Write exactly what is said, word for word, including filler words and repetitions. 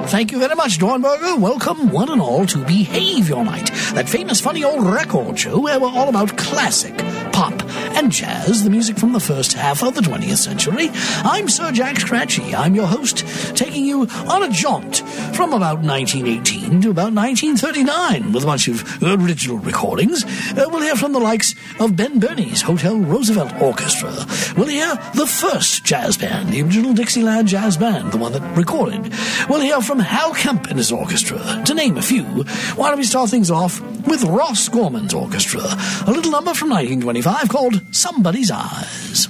Thank you very much, Dornberger. Welcome, one and all, to Behave Your Night, that famous, funny old record show where we're all about classic, pop, and jazz, the music from the first half of the twentieth century. I'm Sir Jack Scratchy. I'm your host, taking you on a jaunt from about nineteen eighteen to about nineteen thirty-nine with a bunch of original recordings. Uh, we'll hear from the likes of Ben Burney's Hotel Roosevelt Orchestra. We'll hear the first jazz band, the original Dixieland Jazz Band, the one that recorded. We'll hear from Hal Kemp and his orchestra, to name a few. Why don't we start things off with Ross Gorman's orchestra, a little number from nineteen twenty-five called Somebody's Eyes.